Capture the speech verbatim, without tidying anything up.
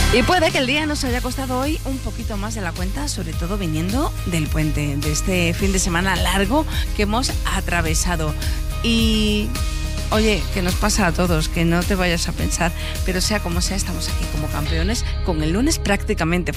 Y puede que el día nos haya costado hoy un poquito más de la cuenta, sobre todo viniendo del puente, de este fin de semana largo que hemos atravesado. Y oye, que nos pasa a todos, que no te vayas a pensar, pero sea como sea, estamos aquí como campeones con el lunes prácticamente